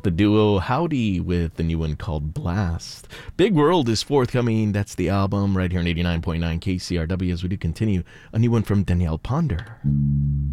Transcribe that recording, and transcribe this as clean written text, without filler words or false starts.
The duo Howdy with the new one called Blast. Big World is forthcoming. That's the album right here on 89.9 KCRW as we do continue. A new one from Danielle Ponder.